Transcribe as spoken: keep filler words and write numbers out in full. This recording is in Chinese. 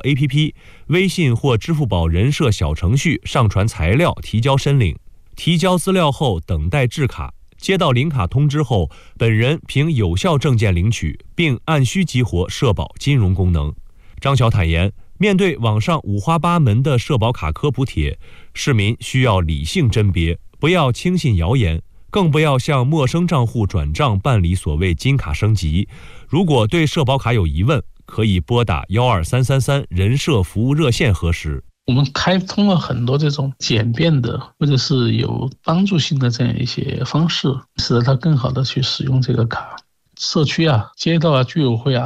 A P P、微信或支付宝人社小程序上传材料提交申领，提交资料后等待制卡。接到领卡通知后，本人凭有效证件领取，并按需激活社保金融功能。张晓坦言，面对网上五花八门的社保卡科普帖，市民需要理性甄别，不要轻信谣言，更不要向陌生账户转账办理所谓金卡升级。如果对社保卡有疑问，可以拨打一二三三三人社服务热线核实。 我们开通了很多这种简便的或者是有帮助性的这样一些方式，使得它更好的去使用这个卡。社区啊、街道啊、居委会啊